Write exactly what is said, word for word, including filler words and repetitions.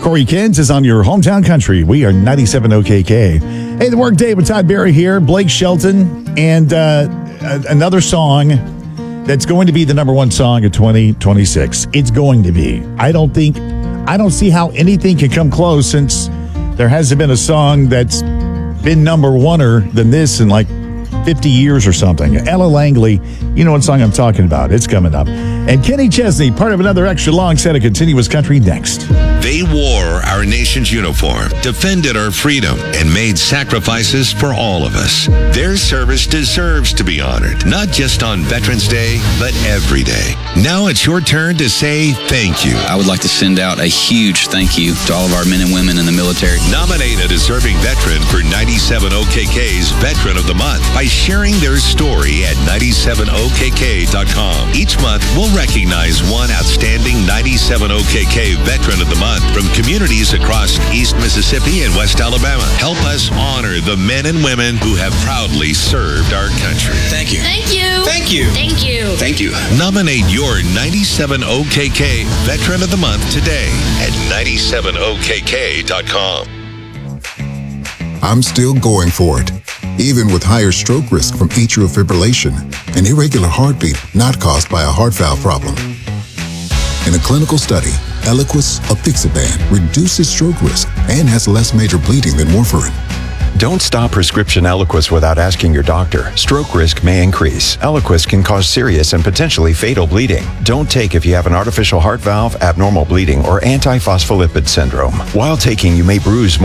Corey Kins is on your hometown country. We are ninety-seven O K K. Hey, the Workday with Todd Barry here, Blake Shelton, and uh, another song that's going to be the number one song of twenty twenty-six. It's going to be. I don't think, I don't see how anything can come close since there hasn't been a song that's been number one-er than this in like fifty years or something. Ella Langley, you know what song I'm talking about. It's coming up. And Kenny Chesney, part of another extra long set of continuous country next. They wore our nation's uniform, defended our freedom, and made sacrifices for all of us. Their service deserves to be honored, not just on Veterans Day, but every day. Now it's your turn to say thank you. I would like to send out a huge thank you to all of our men and women in the military. Nominate a deserving veteran for ninety-seven O K K's Veteran of the Month by sharing their story at ninety-seven O K K dot com. Each month, we'll recognize one outstanding ninety-seven O K K Veteran of the Month from communities across East Mississippi and West Alabama. Help us honor the men and women who have proudly served our country. Thank you. Thank you. Thank you. Thank you. Thank you. Nominate your ninety-seven O K K Veteran of the Month today at ninety-seven O K K dot com. I'm still going for it, even with higher stroke risk from atrial fibrillation, an irregular heartbeat not caused by a heart valve problem. In a clinical study, Eliquis apixaban reduces stroke risk and has less major bleeding than warfarin. Don't stop prescription Eliquis without asking your doctor. Stroke risk may increase. Eliquis can cause serious and potentially fatal bleeding. Don't take if you have an artificial heart valve, abnormal bleeding, or antiphospholipid syndrome. While taking, you may bruise more